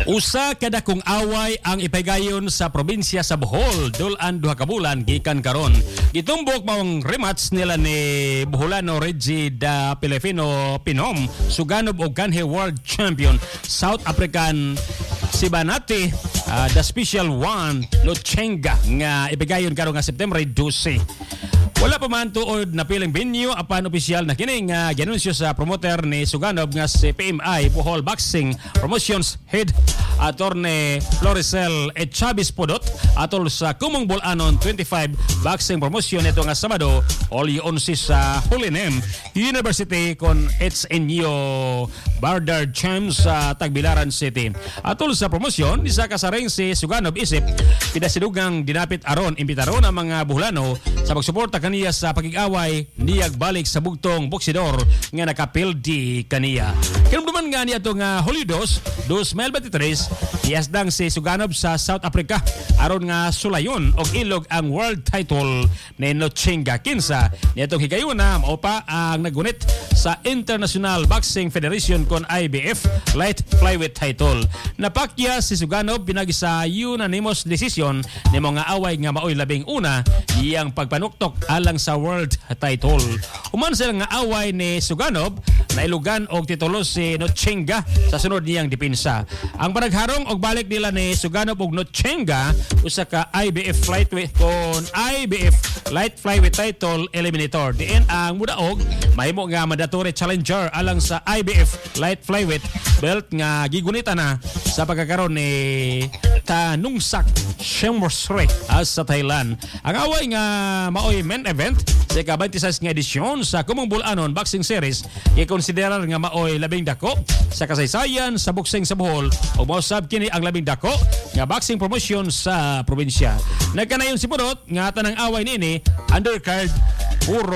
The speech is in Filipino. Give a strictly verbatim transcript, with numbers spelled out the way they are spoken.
Usa kada kong away ang ipaygayon sa probinsya sa Bohol dulan duha ka bulan gikan karon. Gitumbok maong rematch nila ni Boholano Reggie da Pilipino Pinom suganod og kanhi world champion South African Sibanati uh, the special one Lochenga nga ipaygayon karon nga September twelve. Wala pa man tuod na piling venue apan opisyal na kini nga gianunsyo sa promoter ni Suganov nga si P M I Bohol Boxing Promotions Head Attorney Floricel Echavis Podot atol sa Kumong Bulanon twenty-five Boxing Promotion ito nga Sabado Oli eleven sa Holy Name University kon H N U Bardard Champs sa Tagbilaran City. Atol sa promosyon isa ka saring si Suganov isip pinasidugang dinapit aron imbitaron ang mga Boholano sa pagsuporta kaniya sa pagig-away niyag balik sa bugtong boksidor nga nakapildi kaniya. Kinumduman nga niya itong uh, Holidos twenty twenty-three iyasdang si Suganov sa South Africa aron nga sulayon og ilog ang world title ni Lochenga. Kinsa nitong higayuna mao pa ang nagunit sa International Boxing Federation kon I B F light flyweight title. Napakya si Suganov pinagi sa unanimous decision ni mga away nga maoy labing una iyang pagpanuktok alang sa world title. Human sila nga away ni Suganov nailugan og titulo si Lochenga sa sunod niyang depensa. Ang panagharong og balik nila ni Suganov og Lochenga usa ka I B F flyweight kon I B F light flyweight title eliminator. Diin ang mudaog mahimo nga mandatory challenger alang sa I B F light flyweight belt nga gigunita na sa pagkakaroon ni Tanungsak Shemosre as sa Thailand. Ang away nga maoy main event sa ika-twenty-six nga edisyon sa Kumong Bulanon Boxing Series ikonsiderar nga maoy labing dako sa kasaysayan sa boxing sa Bohol o mausab kini ang labing dako nga boxing promotion sa probinsya. Nagkanayon si Pudot nga tanang away niini undercard puro